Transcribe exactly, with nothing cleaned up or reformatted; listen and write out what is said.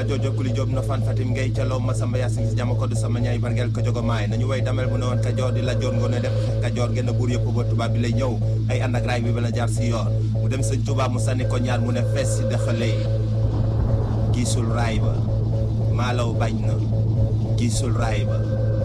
jojo kuli job no fan fatim ngay calo ma samba yasin si jama ko du sama ñaay bargel ko jogo maay nañu way damel bu ne woon Kajoor di la joor ngoone def Kajoor genn buur yëpp ba tubaab bi lay ñëw ay ànd ak raay bi bala jaar si yoon mu dem sëñ Tuubaa mu sànni ko ñaar mu ne fees si dexalee gisul raay ba maalaw bañ na gisul raay ba